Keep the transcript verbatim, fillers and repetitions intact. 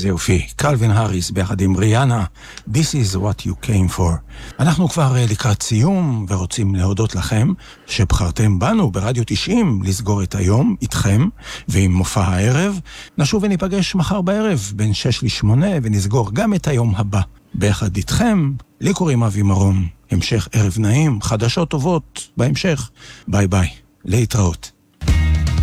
איזה יופי. קלווין האריס ביחד עם ריאנה, This is what you came for. אנחנו כבר לקראת סיום ורוצים להודות לכם שבחרתם בנו ברדיו תשעים לסגור את היום איתכם ועם מופע הערב. נשוב וניפגש מחר בערב בין שש לשמונה ונסגור גם את היום הבא ביחד איתכם. לי קוראים אבי מרום. המשך ערב נעים, חדשות טובות בהמשך. ביי ביי, להתראות.